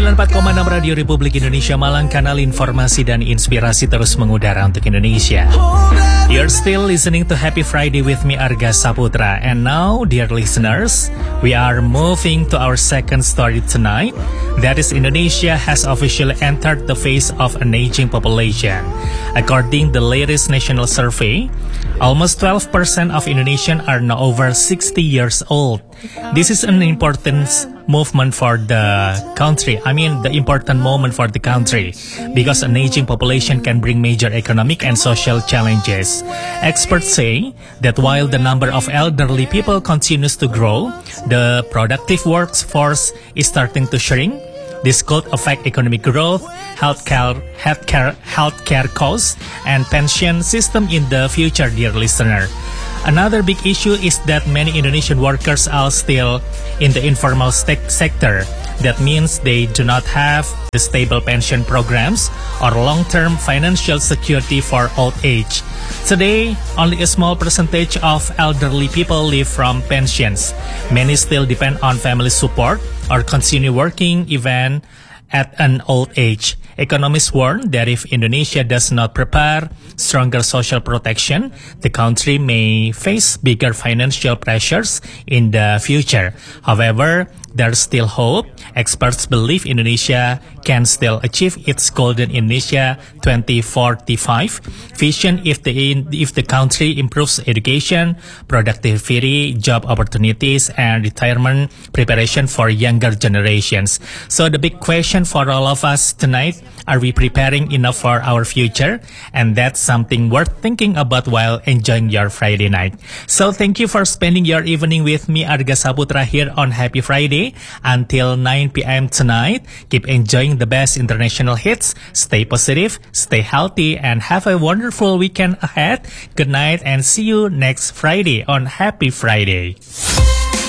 94,6 Radio Republik Indonesia Malang, kanal informasi dan inspirasi terus mengudara untuk Indonesia. You're still listening to Happy Friday with me, Arga Saputra. And now, dear listeners, we are moving to our second story tonight. That is, Indonesia has officially entered the phase of an aging population. According to the latest national survey, almost 12% of Indonesians are now over 60 years old. This is an important movement for the country. The important moment for the country, because an aging population can bring major economic and social challenges. Experts say that while the number of elderly people continues to grow, the productive workforce is starting to shrink. This could affect economic growth, healthcare costs, and pension system in the future, dear listener. Another big issue is that many Indonesian workers are still in the informal sector. That means they do not have the stable pension programs or long-term financial security for old age. Today, only a small percentage of elderly people live from pensions. Many still depend on family support or continue working even at an old age. Economists warn that if Indonesia does not prepare stronger social protection, the country may face bigger financial pressures in the future. However, there's still hope. Experts believe Indonesia can still achieve its Golden Indonesia 2045 vision if the country improves education, productivity, job opportunities, and retirement preparation for younger generations. So the big question for all of us tonight, are we preparing enough for our future? And that's something worth thinking about while enjoying your Friday night. So thank you for spending your evening with me, Arga Saputra, here on Happy Friday. Until 9 p.m. tonight, keep enjoying the best international hits, stay positive, stay healthy, and have a wonderful weekend ahead. Good night and see you next Friday on Happy Friday.